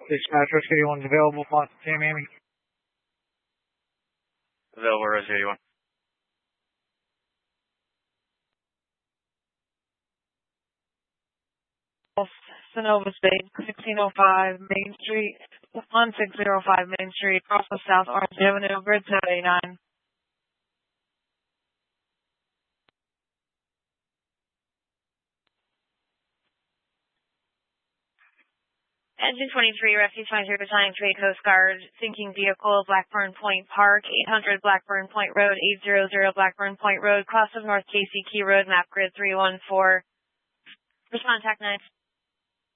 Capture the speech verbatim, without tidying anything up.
Dispatch, Rescue eighty-one is available. Boston, San Miami. Available, Rescue eighty-one. Sonoma State, sixteen oh five Main Street, one six zero five Main Street, off of South Orange Avenue, grid seven eighty-nine. Engine twenty-three, Rescue twenty-three, Battalion three, Coast Guard, sinking vehicle, Blackburn Point Park, eight hundred Blackburn Point Road, eight hundred Blackburn Point Road, cross of North Casey Key Road, map grid three one four. Respond, TAC nine.